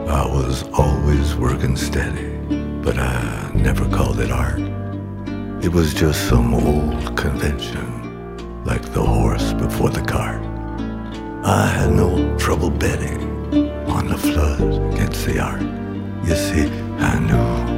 I was always working steady, but I never called it art. It was just some old convention, like the horse before the cart. I had no trouble betting on the floods against the art. You see, I knew